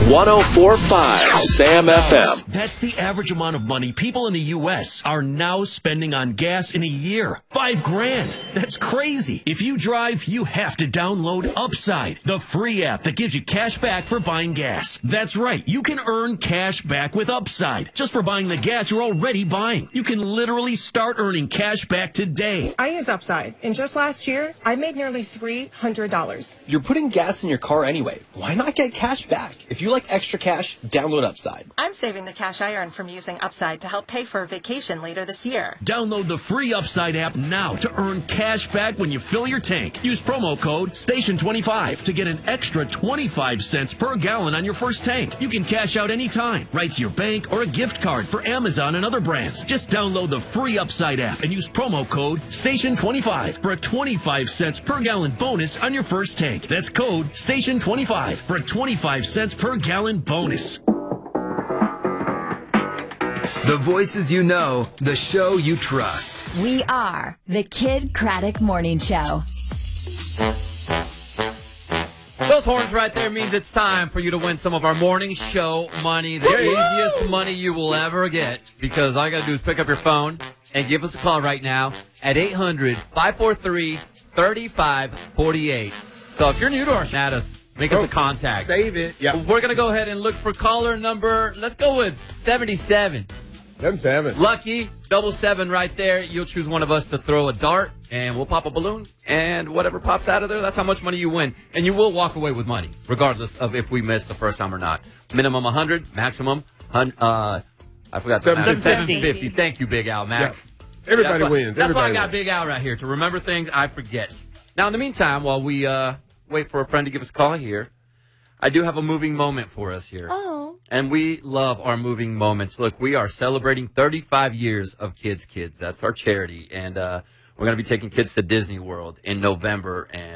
104.5 Sam FM. That's the average amount of money people in the U.S. are now spending on gas in a year. $5,000. That's crazy. If you drive, you have to download Upside, the free app that gives you cash back for buying gas. That's right. You can earn cash back with Upside just for buying the gas you're already buying. You can literally start earning cash back today. I use Upside, and just last year, I made nearly $300. You're putting gas in your car anyway. Why not get cash back? If you like extra cash, download Upside. I'm saving the cash I earned from using Upside to help pay for a vacation later this year. Download the free Upside app now to earn cash back when you fill your tank. Use promo code STATION25 to get an extra 25 cents per gallon on your first tank. You can cash out anytime, right to your bank or a gift card for Amazon and other brands. Just download the free Upside app and use promo code STATION25 for a 25 cents per gallon bonus on your first tank. That's code STATION25 for a 25 cents per gallon bonus. The voices you know, the show you trust. We are the Kid Craddock Morning Show. Those horns right there means it's time for you to win some of our morning show money. The easiest money you will ever get. Because all you got to do is pick up your phone and give us a call right now at 800-543-3548. So if you're new to our status, make us a contact. Save it. Yeah. We're going to go ahead and look for caller number, let's go with 77. 77. Lucky, 77 right there. You'll choose one of us to throw a dart, and we'll pop a balloon, and whatever pops out of there, that's how much money you win. And you will walk away with money, regardless of if we miss the first time or not. Minimum 100, maximum, I forgot the 750. Thank you, Big Al, Mac. Yeah. Everybody wins. That's why I got Big Al right here, to remember things I forget. Now, in the meantime, while we wait for a friend to give us a call here, I do have a moving moment for us here. Oh. And we love our moving moments. Look, we are celebrating 35 years of Kids. That's our charity. And we're going to be taking kids to Disney World in November. And